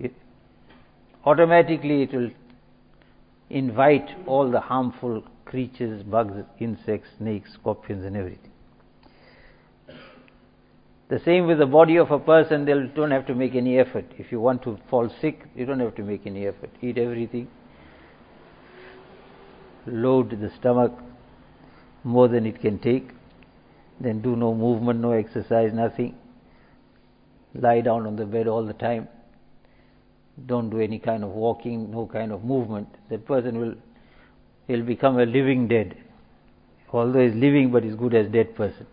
automatically it will invite all the harmful creatures, bugs, insects, snakes, scorpions and everything. The same with the body of a person, they don't have to make any effort. If you want to fall sick, you don't have to make any effort. Eat everything, load the stomach more than it can take, then do no movement, no exercise, nothing. Lie down on the bed all the time. Don't do any kind of walking, no kind of movement. That person will become a living dead. Although he's living, but he's good as dead person.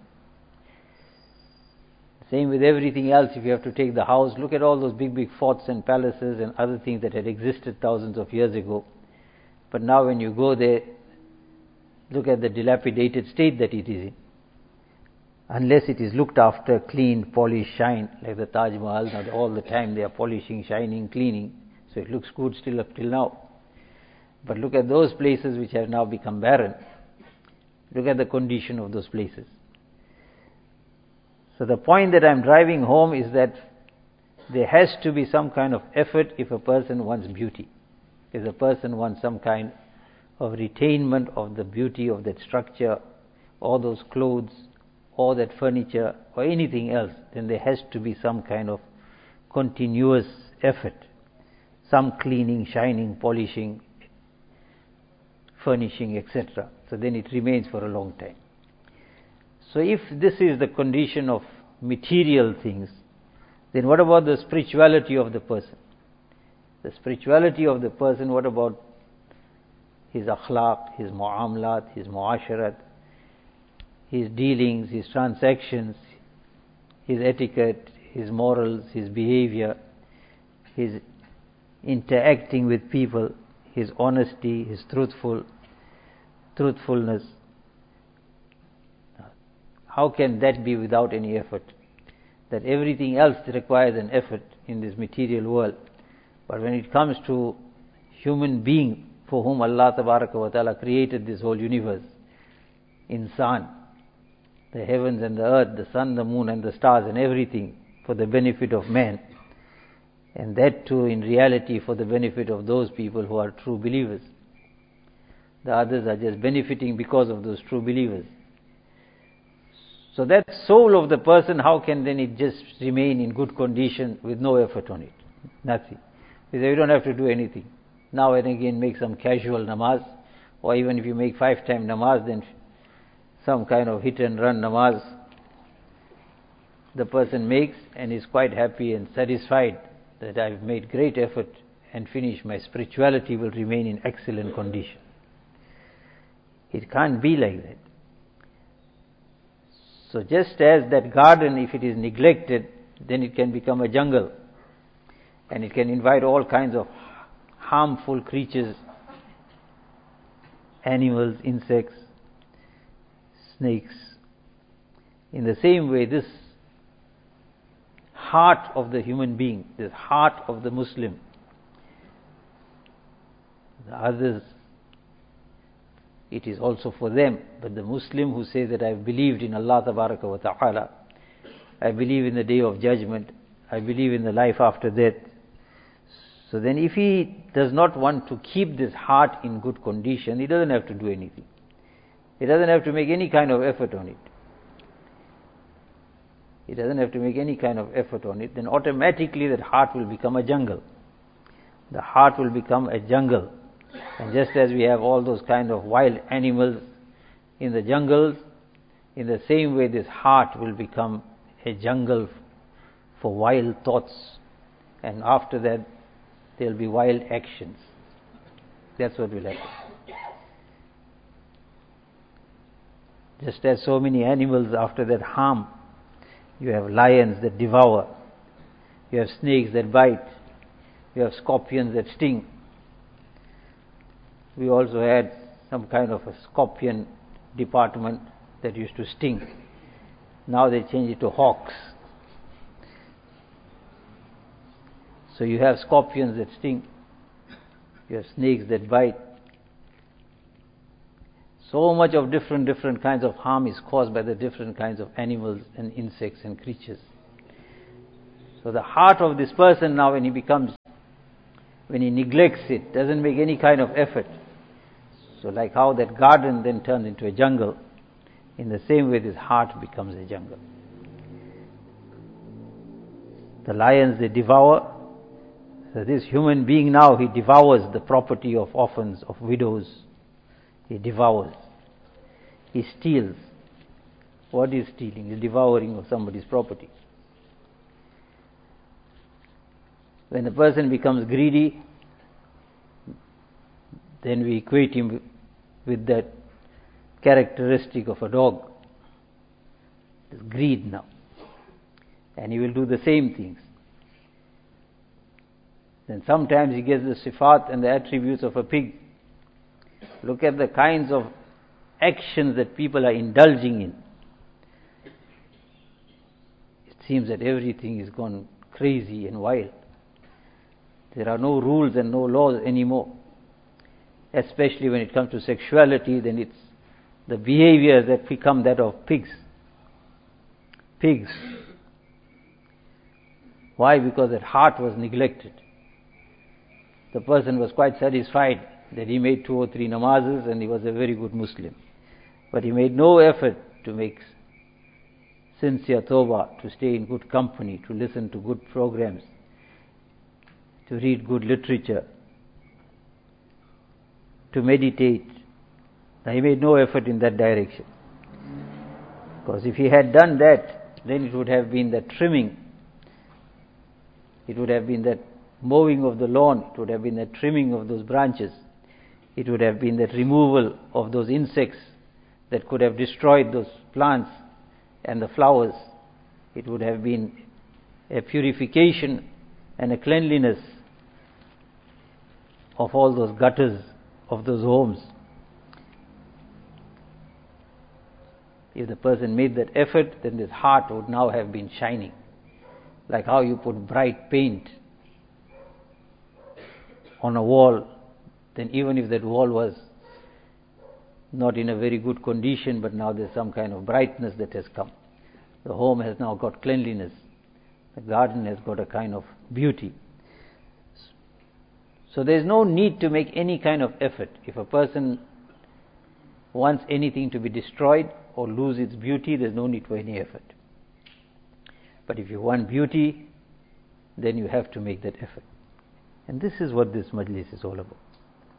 Same with everything else. If you have to take the house, look at all those big forts and palaces and other things that had existed thousands of years ago. But now when you go there, look at the dilapidated state that it is in. Unless it is looked after, cleaned, polished, shine, like the Taj Mahal, now all the time they are polishing, shining, cleaning, so it looks good still up till now. But look at those places which have now become barren. Look at the condition of those places. So the point that I'm driving home is that there has to be some kind of effort if a person wants beauty. If a person wants some kind of retainment of the beauty of that structure, or those clothes, or that furniture, or anything else, then there has to be some kind of continuous effort. Some cleaning, shining, polishing, furnishing, etc. So then it remains for a long time. So if this is the condition of material things, then what about the spirituality of the person? The spirituality of the person, what about his akhlaq, his mu'amalat, his mu'asharat, his dealings, his transactions, his etiquette, his morals, his behavior, his interacting with people, his honesty, his truthfulness. How can that be without any effort? That everything else requires an effort in this material world. But when it comes to human being for whom Allah Tabaraka wa Ta'ala created this whole universe, insan, the heavens and the earth, the sun, the moon and the stars and everything for the benefit of man, and that too in reality for the benefit of those people who are true believers. The others are just benefiting because of those true believers. So that soul of the person, how can then it just remain in good condition with no effort on it? Nothing. Because you don't have to do anything. Now and again make some casual namaz, or even if you make 5-time namaz, then some kind of hit and run namaz the person makes and is quite happy and satisfied that I've made great effort and finished, my spirituality will remain in excellent condition. It can't be like that. So just as that garden, if it is neglected, then it can become a jungle, and it can invite all kinds of harmful creatures, animals, insects, snakes. In the same way, this heart of the human being, this heart of the Muslim, the others, it is also for them. But the Muslim who says that I have believed in Allah Tabaraka wa Ta'ala, I believe in the day of judgment, I believe in the life after death. So then if he does not want to keep this heart in good condition, he doesn't have to do anything. He doesn't have to make any kind of effort on it. He doesn't have to make any kind of effort on it. Then automatically that heart will become a jungle. The heart will become a jungle. And just as we have all those kind of wild animals in the jungles, in the same way this heart will become a jungle for wild thoughts. And after that, there will be wild actions. That's what will happen. Just as so many animals after that harm, you have lions that devour, you have snakes that bite, you have scorpions that sting. We also had some kind of a scorpion department that used to sting. Now they change it to hawks. So you have scorpions that sting, you have snakes that bite. So much of different kinds of harm is caused by the different kinds of animals and insects and creatures. So the heart of this person now, when he becomes when he neglects it, doesn't make any kind of effort. So like how that garden then turns into a jungle, in the same way this heart becomes a jungle. The lions, they devour. So this human being now, he devours the property of orphans, of widows. He devours. He steals. What is stealing? The devouring of somebody's property. When a person becomes greedy, then we equate him with that characteristic of a dog. It's greed now. And he will do the same things. Then sometimes he gets the sifat and the attributes of a pig. Look at the kinds of actions that people are indulging in. It seems that everything is gone crazy and wild. There are no rules and no laws anymore. Especially when it comes to sexuality, then it's the behavior that become that of pigs. Pigs. Why? Because that heart was neglected. The person was quite satisfied that he made 2 or 3 namazes and he was a very good Muslim. But he made no effort to make sincere tawbah, to stay in good company, to listen to good programs, to read good literature, to meditate. Now he made no effort in that direction. Because if he had done that, then it would have been that trimming. It would have been that mowing of the lawn. It would have been that trimming of those branches. It would have been that removal of those insects that could have destroyed those plants and the flowers. It would have been a purification and a cleanliness of all those gutters of those homes. If the person made that effort, then this heart would now have been shining. Like how you put bright paint on a wall, then even if that wall was not in a very good condition, but now there's some kind of brightness that has come. The home has now got cleanliness. The garden has got a kind of beauty. So there's no need to make any kind of effort. If a person wants anything to be destroyed or lose its beauty, there's no need for any effort. But if you want beauty, then you have to make that effort. And this is what this majlis is all about.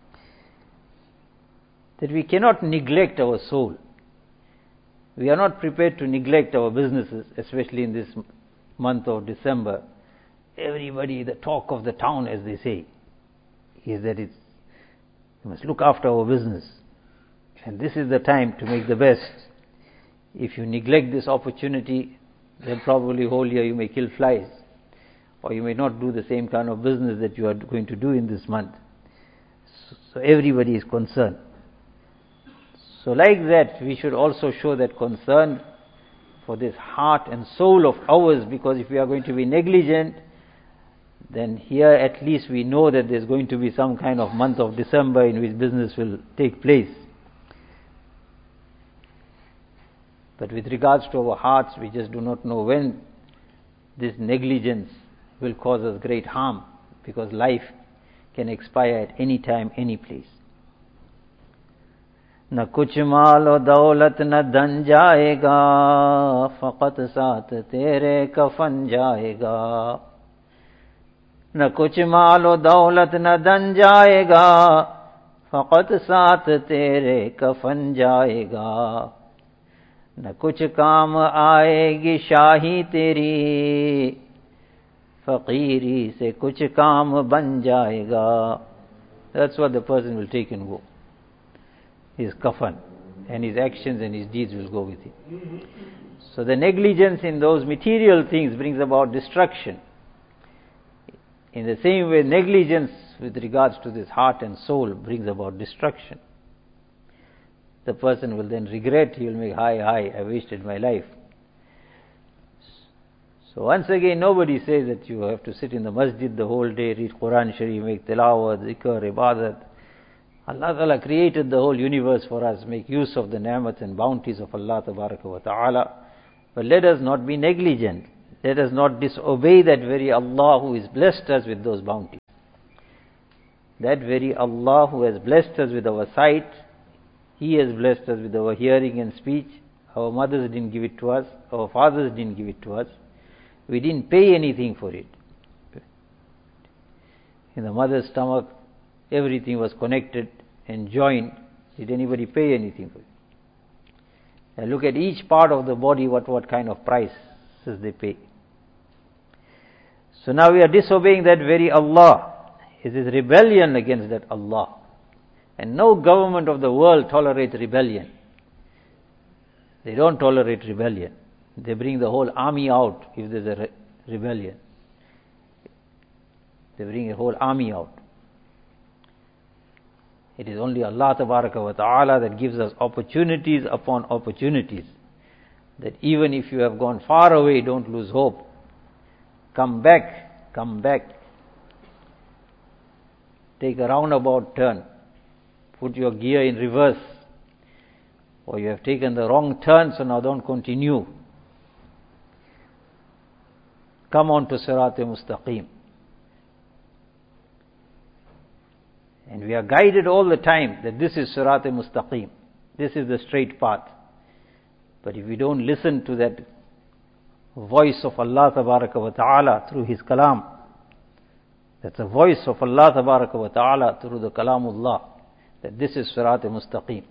That we cannot neglect our soul. We are not prepared to neglect our businesses, especially in this month of December. Everybody, the talk of the town, as they say, is that we must look after our business. And this is the time to make the best. If you neglect this opportunity, then probably whole year you may kill flies. Or you may not do the same kind of business that you are going to do in this month. So everybody is concerned. So like that, we should also show that concern for this heart and soul of ours, because if we are going to be negligent, then here at least we know that there's going to be some kind of month of December in which business will take place. But with regards to our hearts, we just do not know when this negligence will cause us great harm, because life can expire at any time, any place. न कुछ माल और दौलत न धन जाएगा, फकत साथ तेरे कफन जाएगा. न कुछ माल और दौलत न धन जाएगा, फकत साथ तेरे कफन जाएगा. न कुछ काम आएगी शाही तेरी, फकीरी से कुछ काम बन जाएगा. That's what the person will take and go. His kafan, and his actions and his deeds will go with him. So the negligence in those material things brings about destruction. In the same way, negligence with regards to this heart and soul brings about destruction. The person will then regret, he will make, I wasted my life. So once again, nobody says that you have to sit in the masjid the whole day, read Quran Sharif, make tilawat, zikr, ibadat. Allah Ta'ala created the whole universe for us, make use of the ni'mat and bounties of Allah Ta'ala. But let us not be negligent. Let us not disobey that very Allah who has blessed us with those bounties. That very Allah who has blessed us with our sight, He has blessed us with our hearing and speech. Our mothers didn't give it to us, our fathers didn't give it to us. We didn't pay anything for it. In the mother's stomach, everything was connected and joined. Did anybody pay anything for it? And look at each part of the body, what kind of prices they pay. So now we are disobeying that very Allah. It is rebellion against that Allah. And no government of the world tolerates rebellion. They don't tolerate rebellion. They bring the whole army out if there's a rebellion. They bring a whole army out. It is only Allah Tabaraka wa Ta'ala that gives us opportunities upon opportunities. That even if you have gone far away, don't lose hope. Come back, come back. Take a roundabout turn. Put your gear in reverse. Or you have taken the wrong turn, so now don't continue. Come on to Sirat-e-Mustaqim. And we are guided all the time that this is Sirat-e-Mustaqim. This is the straight path. But if we don't listen to that voice of Allah Tabaraka wa Ta'ala through His Kalam, that's the voice of Allah Tabaraka wa Ta'ala through the Kalamullah, that this is Sirat-e-Mustaqim.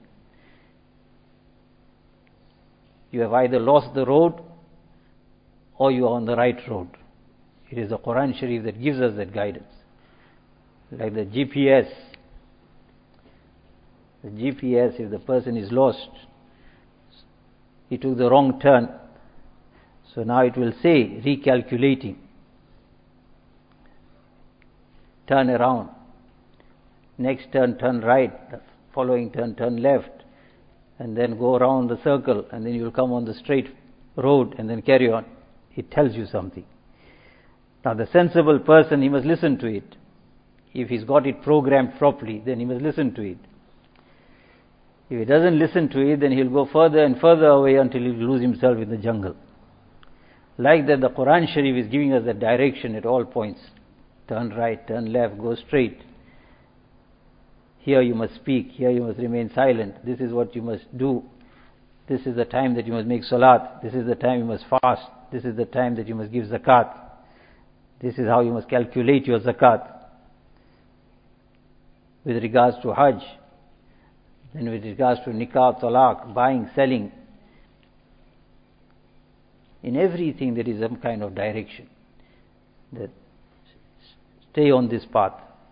You have either lost the road or you are on the right road. It is the Quran Sharif that gives us that guidance. Like the GPS. The GPS, if the person is lost, he took the wrong turn, so now it will say, recalculating. Turn around. Next turn, turn right. The following turn, turn left. And then go around the circle, and then you will come on the straight road, and then carry on. It tells you something. Now the sensible person, he must listen to it. If he's got it programmed properly, then he must listen to it. If he doesn't listen to it, then he'll go further and further away until he'll lose himself in the jungle. Like that, the Quran Sharif is giving us the direction at all points. Turn right, turn left, go straight. Here you must speak, here you must remain silent. This is what you must do. This is the time that you must make salat. This is the time you must fast. This is the time that you must give zakat. This is how you must calculate your zakat. With regards to Hajj, and with regards to nikah, talaq, buying, selling, in everything there is some kind of direction. That stay on this path.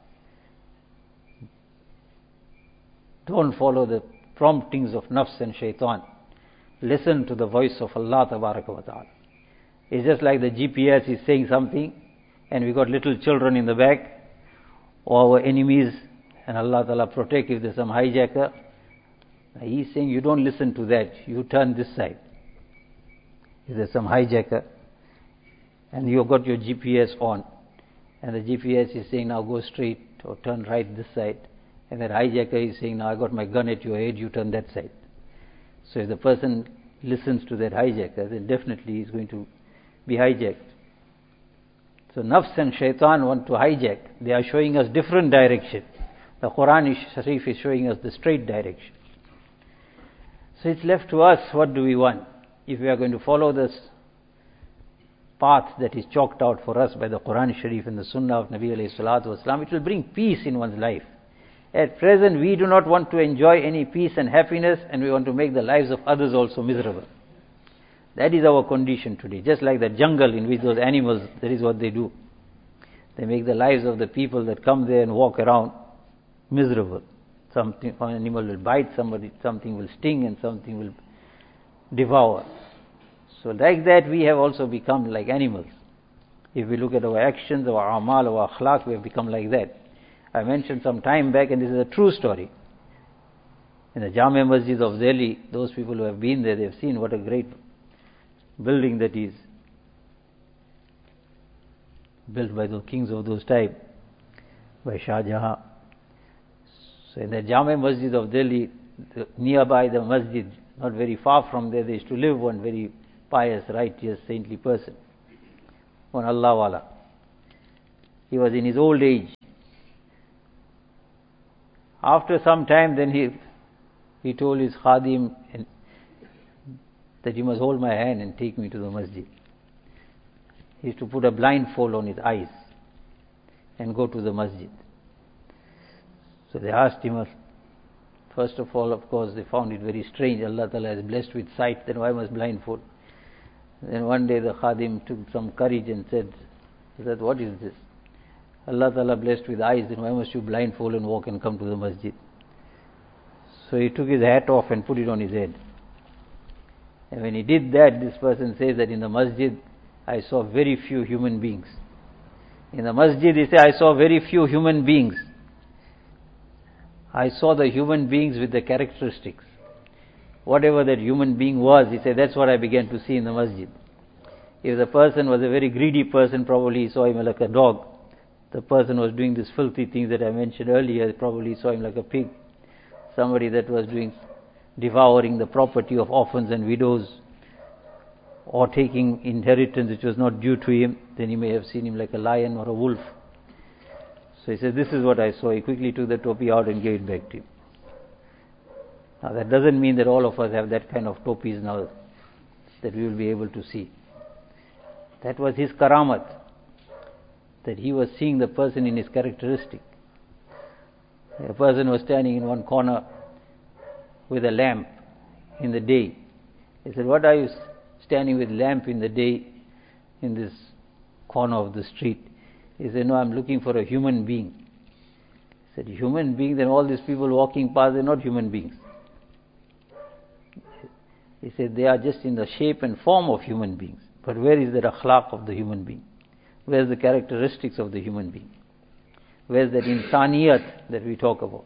Don't follow the promptings of nafs and shaitan. Listen to the voice of Allah Tabaraka wa Ta'ala. It's just like the GPS is saying something, and we got little children in the back, or our enemies, and Allah Ta'ala protect if there's some hijacker. He's saying, you don't listen to that, you turn this side. If there's some hijacker, and you've got your GPS on, and the GPS is saying, now go straight, or turn right this side, and that hijacker is saying, now I got my gun at your head, you turn that side. So if the person listens to that hijacker, then definitely he's going to be hijacked. So nafs and shaitan want to hijack. They are showing us different direction. The Quran Sharif is showing us the straight direction. So it's left to us, what do we want? If we are going to follow this path that is chalked out for us by the Quran Sharif and the Sunnah of Nabi alayhi salatu wasalam, it will bring peace in one's life. At present, we do not want to enjoy any peace and happiness, and we want to make the lives of others also miserable. That is our condition today. Just like the jungle in which those animals, that is what they do. They make the lives of the people that come there and walk around miserable. Something, an animal will bite somebody, something will sting, and something will devour. So like that, we have also become like animals. If we look at our actions, our amal, our akhlaq, we have become like that. I mentioned some time back, and this is a true story. In the Jame Masjid of Delhi, those people who have been there, they have seen what a great building that is. Built by the kings of those time, by Shah Jahan. So in the Jame Masjid of Delhi, nearby the masjid, not very far from there used to live one very pious, righteous, saintly person, one Allah Wala. He was in his old age. After some time, then he told his khadim that you must hold my hand and take me to the masjid. He used to put a blindfold on his eyes and go to the masjid. So they asked him, first of all, of course, they found it very strange. Allah Ta'ala is blessed with sight, then why must blindfold? Then one day the khadim took some courage and said, what is this? Allah Ta'ala blessed with eyes, then why must you blindfold and walk and come to the masjid? So he took his hat off and put it on his head. And when he did that, this person says that in the masjid, I saw very few human beings. In the masjid, he said, I saw very few human beings. I saw the human beings with the characteristics. Whatever that human being was, he said, that's what I began to see in the masjid. If the person was a very greedy person, probably he saw him like a dog. The person was doing these filthy things that I mentioned earlier, probably saw him like a pig. Somebody that was devouring the property of orphans and widows, or taking inheritance which was not due to him, then he may have seen him like a lion or a wolf. So he said, this is what I saw. He quickly took the topi out and gave it back to him. Now that doesn't mean that all of us have that kind of topis now that we will be able to see. That was his karamat, that he was seeing the person in his characteristic. A person was standing in one corner with a lamp in the day. He said, what are you standing with lamp in the day in this corner of the street? He said, no, I'm looking for a human being. He said, human being? Then all these people walking past, they're not human beings. He said, they are just in the shape and form of human beings. But where is the akhlaq of the human being? Where is the characteristics of the human being? Where is that insaniyat that we talk about?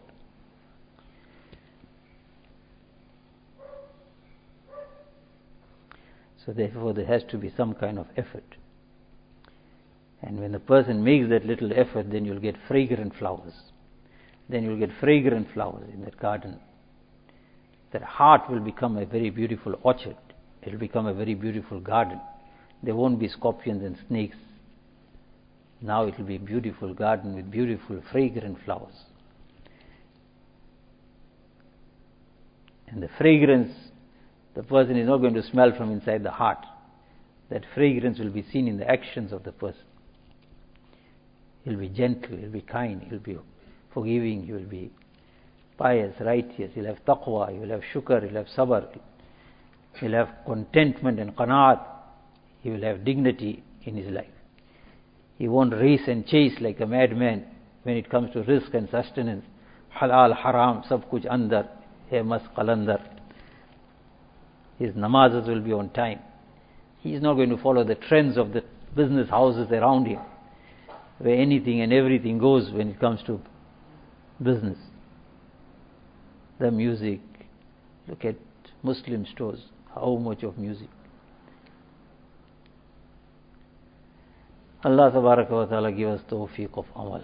So therefore there has to be some kind of effort. And when the person makes that little effort, then you'll get fragrant flowers. Then you'll get fragrant flowers in that garden. That heart will become a very beautiful orchard. It will become a very beautiful garden. There won't be scorpions and snakes. Now it will be a beautiful garden with beautiful fragrant flowers. And the fragrance, the person is not going to smell from inside the heart. That fragrance will be seen in the actions of the person. He'll be gentle, he'll be kind, he'll be forgiving, he will be pious, righteous, he'll have taqwa, he'll have shukr, he'll have sabr, he'll have contentment and qanaat, he will have dignity in his life. He won't race and chase like a madman when it comes to rizq and sustenance. Halal, haram, sab kuch andar, hai mas qalandar. His namazes will be on time. He is not going to follow the trends of the business houses around him, where anything and everything goes when it comes to business. The music, look at Muslim stores, how much of music. Allah Tabaraka wa Ta'ala give us tawfiq of amal.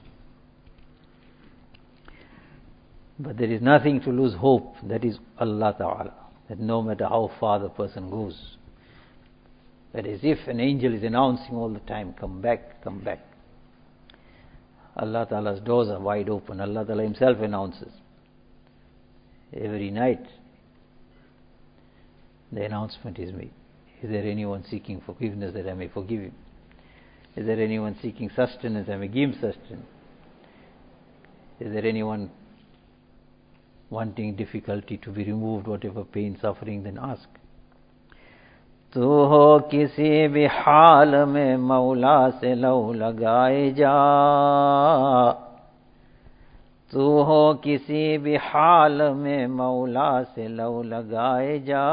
But there is nothing to lose hope, that is Allah Ta'ala, that no matter how far the person goes, that as if an angel is announcing all the time, come back, come back. Allah Ta'ala's doors are wide open. Allah Ta'ala himself announces. Every night the announcement is made. Is there anyone seeking forgiveness that I may forgive him? Is there anyone seeking sustenance, I may give him sustenance? Is there anyone wanting difficulty to be removed, whatever pain, suffering, then ask. तू हो किसी भी हाल में मौला से लौ लगाए जा, तू हो किसी भी हाल में मौला से लौ लगाए जा,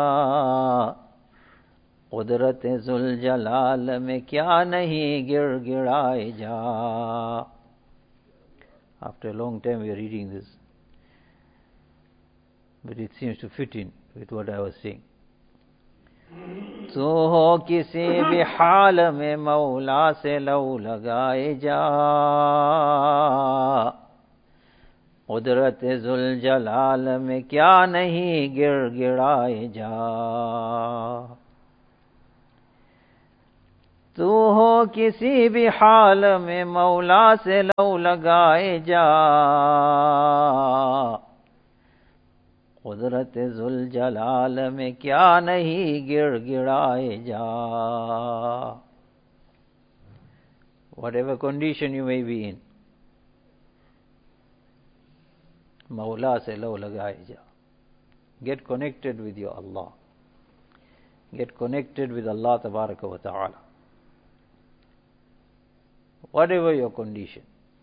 कुदरत जुल जलाल में क्या नहीं गिड़गिड़ाए जा. After a long time we are reading this, but it seems to fit in with what I was saying. तू हो किसी भी हाल में मौला से लौ लगाए जा, कुदरत जुल जलाल में क्या नहीं गिड़गिड़ाए जा. तू हो किसी भी हाल में मौला से लौ लगाए जा, कुदरत जुल जलाल में क्या नहीं गिड़गिड़ाए जा. Whatever condition you may be in, मौला से लौ लगाए जा. Get connected with your Allah. Get connected with Allah Tabaraka wa Ta'ala. Whatever your condition,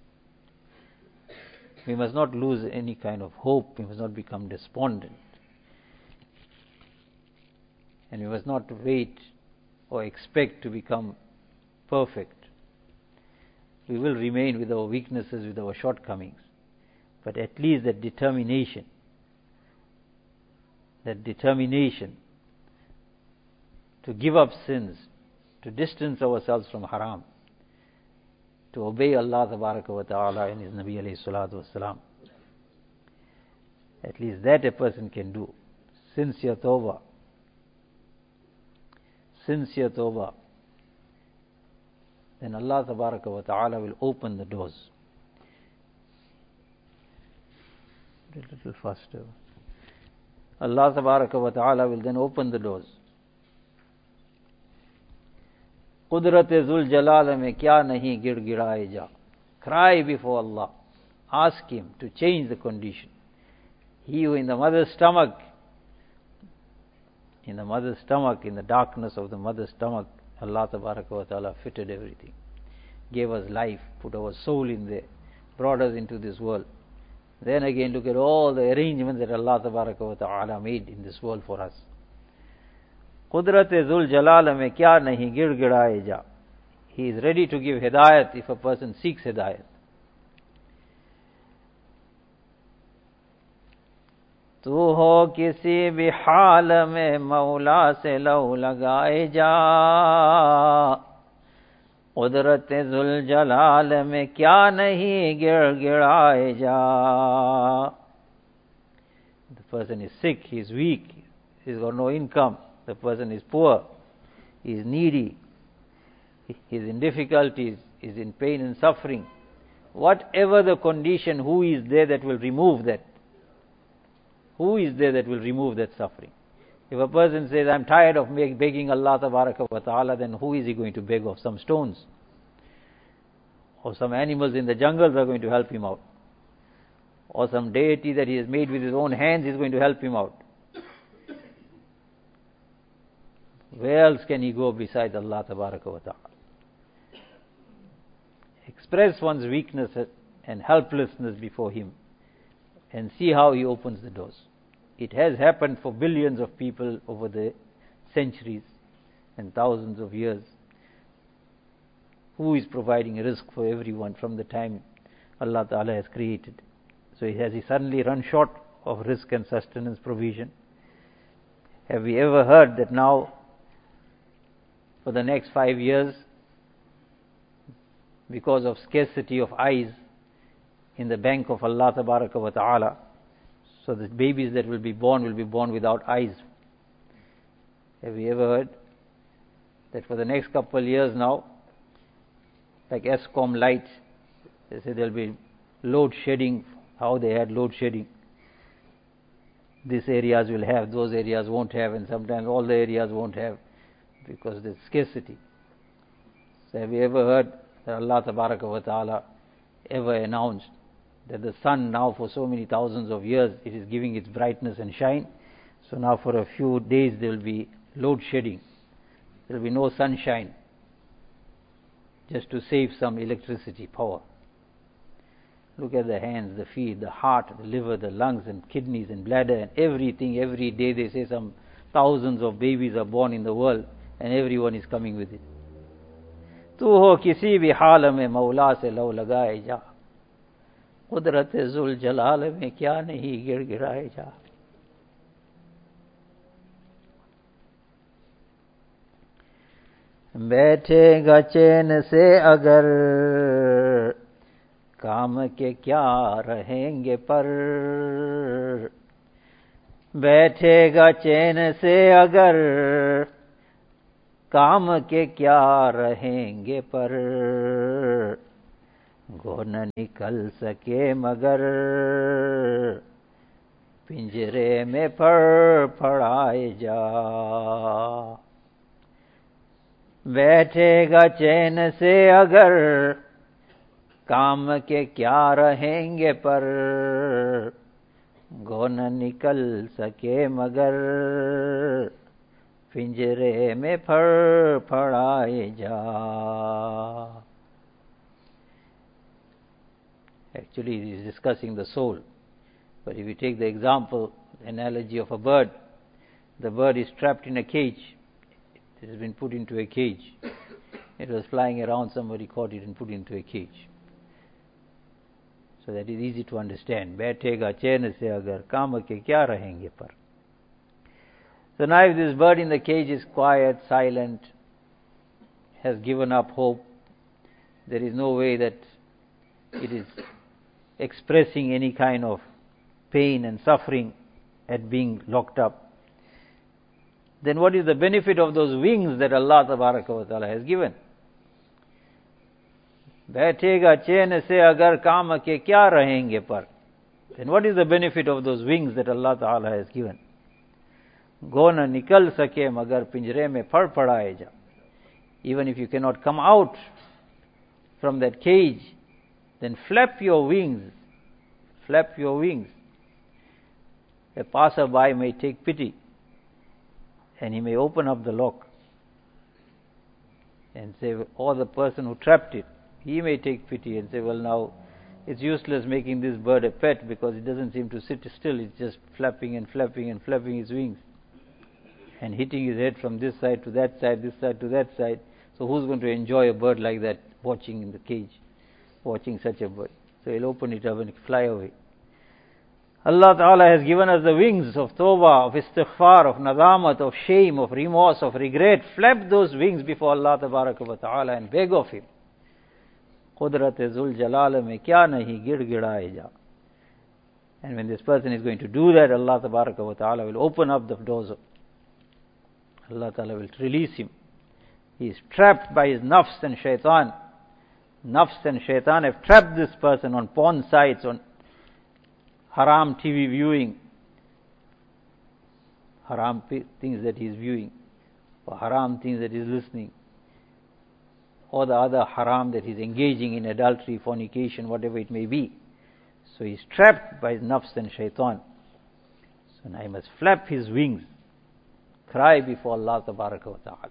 we must not lose any kind of hope. We must not become despondent. And we must not wait or expect to become perfect. We will remain with our weaknesses, with our shortcomings. But at least that determination to give up sins, to distance ourselves from haram, to obey Allah Tabaraka wa Ta'ala and His Nabi alayhi salatu wasalam. At least that a person can do. Sincere tawbah. Then Allah Tabaraka wa Ta'ala will open the doors. A little faster. Allah Tabaraka wa Ta'ala will then open the doors. Qudrat-e-Zul Jalal mein kya nahi gid-gidaye ja. Cry before Allah. Ask Him to change the condition. He who in the mother's stomach, in the darkness of the mother's stomach, Allah Tabaraka wa Ta'ala fitted everything. Gave us life, put our soul in there, brought us into this world. Then again look at all the arrangements that Allah Tabaraka wa Ta'ala made in this world for us. Qudrat-e-Zul Jalal mein kya nahi gid-gidaye ja. He is ready to give hidayat if a person seeks hidayat. तू हो किसी भी हाल में मौला से लौ लगाए जा, कुदरत-ए-ज़ुल जलाल में क्या नहीं गिड़गिड़ाए जा. The person is sick, he is weak, he has got no income, the person is poor, he is needy, he is in difficulties, he is in pain and suffering. Whatever the condition, who is there that will remove that? Who is there that will remove that suffering? If a person says, I'm tired of begging Allah Tabaraka wa Ta'ala, then who is he going to beg of? Some stones? Or some animals in the jungles are going to help him out? Or some deity that he has made with his own hands is going to help him out? Where else can he go besides Allah Tabaraka wa Ta'ala? Express one's weakness and helplessness before Him and see how He opens the doors. It has happened for billions of people over the centuries and thousands of years. Who is providing rizq for everyone from the time Allah Ta'ala has created? So has He suddenly run short of rizq and sustenance provision? Have we ever heard that now for the next 5 years, because of scarcity of eyes in the bank of Allah Tabaraka wa Ta'ala, so the babies that will be born without eyes? Have we ever heard that for the next couple of years now, like Eskom light, they say there will be load shedding, how they had load shedding. These areas will have, those areas won't have, and sometimes all the areas won't have because there's scarcity. So have you ever heard that Allah Tabaraka wa Ta'ala ever announced that the sun now for so many thousands of years it is giving its brightness and shine, so now for a few days there will be load shedding, there will be no sunshine, just to save some electricity power. Look at the hands, the feet, the heart, the liver, the lungs and kidneys and bladder and everything. Every day they say some thousands of babies are born in the world and everyone is coming with it. तू हो किसी भी हाल में मौला से लौ लगाए जा, कुदरत-ए-ज़ुल जलाल में क्या नहीं गिड़गिड़ाए जा. बैठेगा चैन से अगर काम के क्या रहेंगे पर, बैठेगा चैन से अगर काम के क्या रहेंगे पर, गो न निकल सके मगर पिंजरे में फड़फड़ाए जा। बैठेगा चैन से अगर, काम के क्या रहेंगे पर, गो न निकल सके मगर पिंजरे में फड़फड़ाए जा। Actually, he is discussing the soul. But if you take the example, analogy of a bird, the bird is trapped in a cage. It has been put into a cage. It was flying around, somebody caught it and put it into a cage. So that is easy to understand. बैठेगा चैन से अगर, काम के क्या रहेंगे पर. So now if this bird in the cage is quiet, silent, has given up hope, there is no way that it is expressing any kind of pain and suffering at being locked up, then what is the benefit of those wings that Allah Tabaraka wa Ta'ala has given? बैठेगा चैन से अगर, काम के क्या रहेंगे पर. Then what is the benefit of those wings that Allah Ta'ala has given? गो न निकल सके मगर पिंजरे में फड़फड़ाए जा. Even if you cannot come out from that cage, then flap your wings. Flap your wings. A passerby may take pity and he may open up the lock and say, or the person who trapped it, he may take pity and say, well, now it's useless making this bird a pet because it doesn't seem to sit still, it's just flapping and flapping and flapping his wings and hitting his head from this side to that side, this side to that side. So who's going to enjoy a bird like that, watching in the cage, watching such a bird? So he'll open it up and fly away. Allah Ta'ala has given us the wings of tawbah, of istighfar, of nadamat, of shame, of remorse, of regret. Flap those wings before Allah Tabaraka wa Ta'ala and beg of Him. Qudrat-e-Zul Jalal mein kya nahi gid-gidaye ja. And when this person is going to do that, Allah Tabaraka wa Ta'ala will open up the doors. Allah Ta'ala will release him. He is trapped by his nafs and shaitan. Nafs and shaitan have trapped this person on porn sites, on haram TV viewing, haram things that he is viewing, or haram things that he is listening, or the other haram that he is engaging in, adultery, fornication, whatever it may be. So he is trapped by his nafs and shaitan. So now he must flap his wings, cry before Allah Tabaraka wa Ta'ala.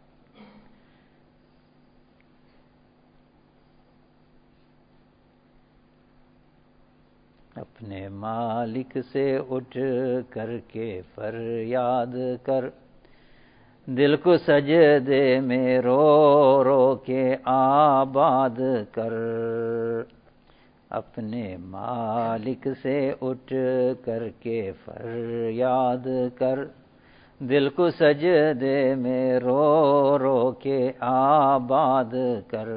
अपने मालिक से उठ करके फरियाद कर, दिल को सजदे में रो रो के आबाद कर. अपने मालिक से उठ करके फरियाद कर, दिल को सजदे में रो रो के आबाद कर.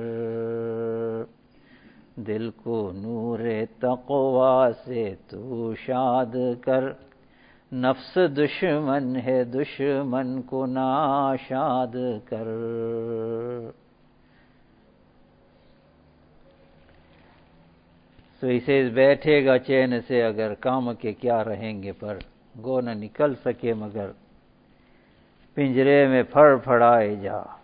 दिल को नूरे तक़वा से तू शाद कर, नफ्स दुश्मन है दुश्मन को नाशाद कर. So he says, बैठेगा चैन से अगर, काम के क्या रहेंगे पर, गो न निकल सके मगर पिंजरे में फड़फड़ाए जा.